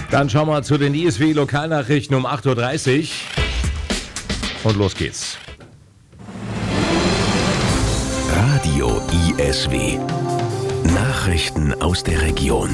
Dann schauen wir zu den ISW-Lokalnachrichten um 8.30 Uhr. Und los geht's. Radio ISW. Nachrichten aus der Region.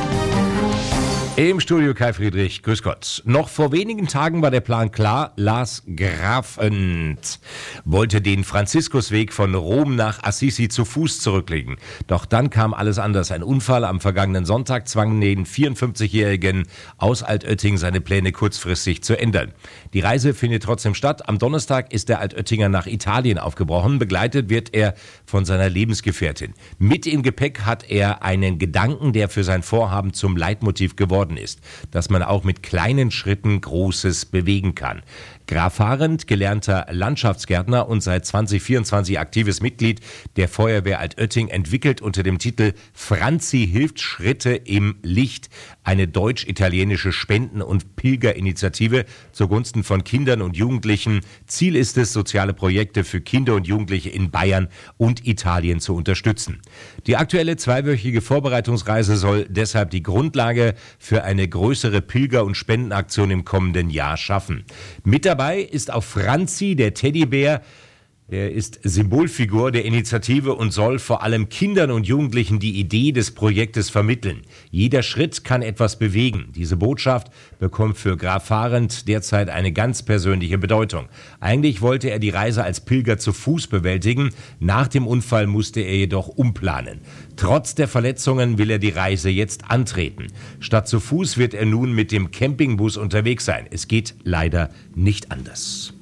Im Studio Kai Friedrich, grüß Gott. Noch vor wenigen Tagen war der Plan klar. Lars Grafendt wollte den Franziskusweg von Rom nach Assisi zu Fuß zurücklegen. Doch dann kam alles anders. Ein Unfall am vergangenen Sonntag zwang den 54-Jährigen aus Altötting, seine Pläne kurzfristig zu ändern. Die Reise findet trotzdem statt. Am Donnerstag ist der Altöttinger nach Italien aufgebrochen. Begleitet wird er von seiner Lebensgefährtin. Mit im Gepäck hat er einen Gedanken, der für sein Vorhaben zum Leitmotiv geworden ist, dass man auch mit kleinen Schritten Großes bewegen kann. Graf Arendt, gelernter Landschaftsgärtner und seit 2024 aktives Mitglied der Feuerwehr Altötting, entwickelt unter dem Titel Franzi hilft Schritte im Licht eine deutsch-italienische Spenden- und Pilgerinitiative zugunsten von Kindern und Jugendlichen. Ziel ist es, soziale Projekte für Kinder und Jugendliche in Bayern und Italien zu unterstützen. Die aktuelle zweiwöchige Vorbereitungsreise soll deshalb die Grundlage für eine größere Pilger- und Spendenaktion im kommenden Jahr schaffen. Mit dabei ist auch Franzi, der Teddybär. Er ist Symbolfigur der Initiative und soll vor allem Kindern und Jugendlichen die Idee des Projektes vermitteln. Jeder Schritt kann etwas bewegen. Diese Botschaft bekommt für Graf Arendt derzeit eine ganz persönliche Bedeutung. Eigentlich wollte er die Reise als Pilger zu Fuß bewältigen. Nach dem Unfall musste er jedoch umplanen. Trotz der Verletzungen will er die Reise jetzt antreten. Statt zu Fuß wird er nun mit dem Campingbus unterwegs sein. Es geht leider nicht anders.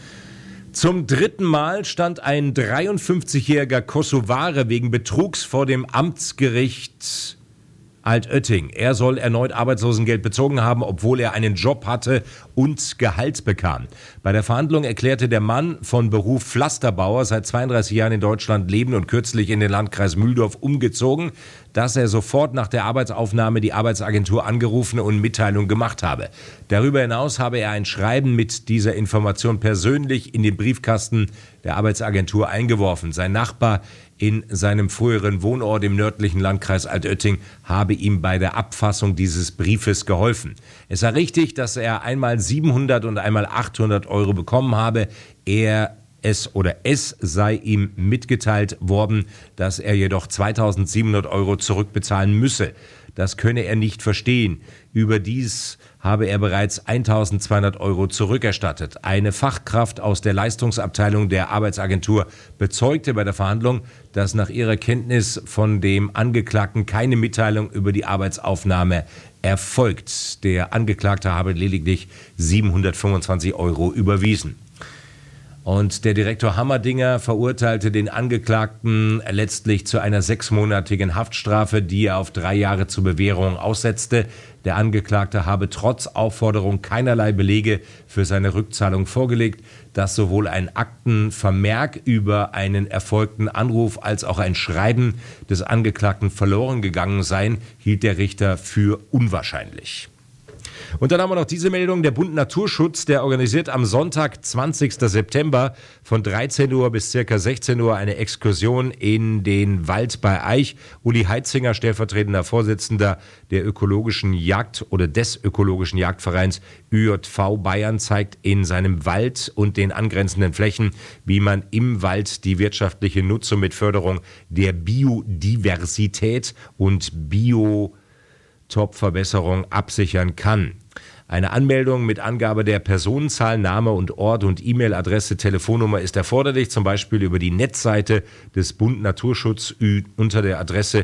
Zum dritten Mal stand ein 53-jähriger Kosovare wegen Betrugs vor dem Amtsgericht Altötting. Er soll erneut Arbeitslosengeld bezogen haben, obwohl er einen Job hatte und Gehalt bekam. Bei der Verhandlung erklärte der Mann, von Beruf Pflasterbauer, seit 32 Jahren in Deutschland lebend und kürzlich in den Landkreis Mühldorf umgezogen, dass er sofort nach der Arbeitsaufnahme die Arbeitsagentur angerufen und Mitteilung gemacht habe. Darüber hinaus habe er ein Schreiben mit dieser Information persönlich in den Briefkasten der Arbeitsagentur eingeworfen. Sein Nachbar in seinem früheren Wohnort im nördlichen Landkreis Altötting habe ihm bei der Abfassung dieses Briefes geholfen. Es sei richtig, dass er einmal 700 und einmal 800 Euro bekommen habe. Es sei ihm mitgeteilt worden, dass er jedoch 2.700 Euro zurückbezahlen müsse. Das könne er nicht verstehen. Überdies habe er bereits 1.200 Euro zurückerstattet. Eine Fachkraft aus der Leistungsabteilung der Arbeitsagentur bezeugte bei der Verhandlung, dass nach ihrer Kenntnis von dem Angeklagten keine Mitteilung über die Arbeitsaufnahme erfolgt. Der Angeklagte habe lediglich 725 Euro überwiesen. Und der Direktor Hammerdinger verurteilte den Angeklagten letztlich zu einer 6-monatigen Haftstrafe, die er auf 3 Jahre zur Bewährung aussetzte. Der Angeklagte habe trotz Aufforderung keinerlei Belege für seine Rückzahlung vorgelegt. Dass sowohl ein Aktenvermerk über einen erfolgten Anruf als auch ein Schreiben des Angeklagten verloren gegangen seien, hielt der Richter für unwahrscheinlich. Und dann haben wir noch diese Meldung. Der Bund Naturschutz, der organisiert am Sonntag, 20. September von 13 Uhr bis ca. 16 Uhr eine Exkursion in den Wald bei Aich. Uli Heitzinger, stellvertretender Vorsitzender der ökologischen Jagd oder des ökologischen Jagdvereins ÜJV Bayern, zeigt in seinem Wald und den angrenzenden Flächen, wie man im Wald die wirtschaftliche Nutzung mit Förderung der Biodiversität und Biotopverbesserung absichern kann. Eine Anmeldung mit Angabe der Personenzahl, Name und Ort und E-Mail-Adresse, Telefonnummer ist erforderlich, zum Beispiel über die Netzseite des Bund Naturschutz unter der Adresse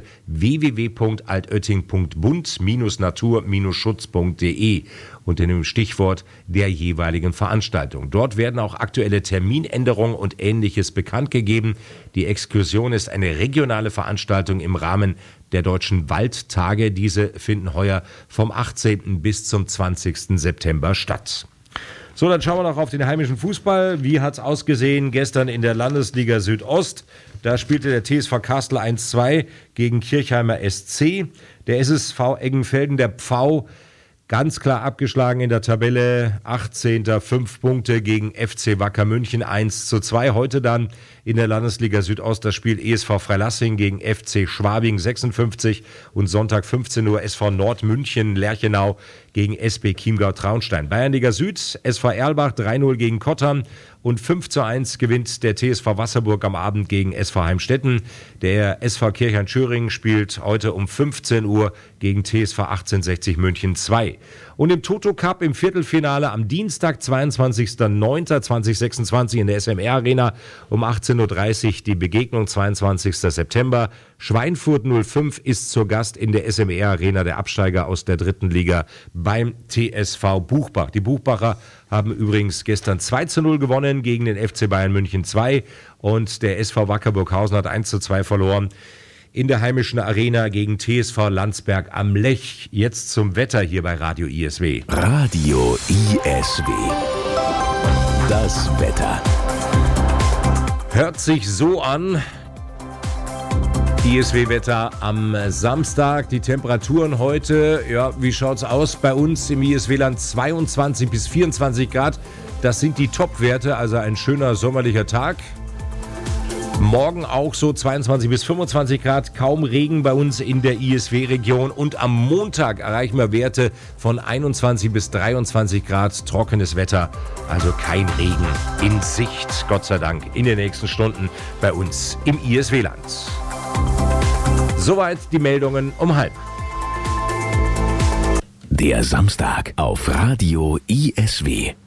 www.altötting.bund-natur-schutz.de unter dem Stichwort der jeweiligen Veranstaltung. Dort werden auch aktuelle Terminänderungen und Ähnliches bekannt gegeben. Die Exkursion ist eine regionale Veranstaltung im Rahmen der Deutschen Waldtage. Diese finden heuer vom 18. bis zum 20. September statt. So, dann schauen wir noch auf den heimischen Fußball. Wie hat's ausgesehen gestern in der Landesliga Südost? Da spielte der TSV Kastel 1-2 gegen Kirchheimer SC. Der SSV Eggenfelden, der Pfau, Ganz klar abgeschlagen in der Tabelle, 18. 5 Punkte gegen FC Wacker München 1:2. Heute dann in der Landesliga Südost das Spiel ESV Freilassing gegen FC Schwabing 56 und Sonntag 15 Uhr SV Nordmünchen Lerchenau gegen SB Chiemgau Traunstein. Bayernliga Süd, SV Erlbach 3:0 gegen Kottern und 5:1 gewinnt der TSV Wasserburg am Abend gegen SV Heimstetten. Der SV Kirchheim-Schöring spielt heute um 15 Uhr gegen TSV 1860 München 2. Und im Toto Cup im Viertelfinale am Dienstag, 22.09.2026 in der SMR Arena um 18:30 Uhr die Begegnung, 22. September. Schweinfurt 05 ist zu Gast in der SMR Arena, der Absteiger aus der 3. Liga beim TSV Buchbach. Die Buchbacher haben übrigens gestern 2:0 gewonnen gegen den FC Bayern München 2 und der SV Wacker Burghausen hat 1:2 verloren in der heimischen Arena gegen TSV Landsberg am Lech. Jetzt zum Wetter hier bei Radio ISW. Radio ISW. Das Wetter. Hört sich so an. ISW-Wetter am Samstag. Die Temperaturen heute, ja, wie schaut's aus? Bei uns im ISW-Land 22 bis 24 Grad. Das sind die Top-Werte, also ein schöner sommerlicher Tag. Morgen auch so 22 bis 25 Grad, kaum Regen bei uns in der ISW-Region. Und am Montag erreichen wir Werte von 21 bis 23 Grad, trockenes Wetter, also kein Regen in Sicht, Gott sei Dank, in den nächsten Stunden bei uns im ISW-Land. Soweit die Meldungen um 12:30. Der Samstag auf Radio ISW.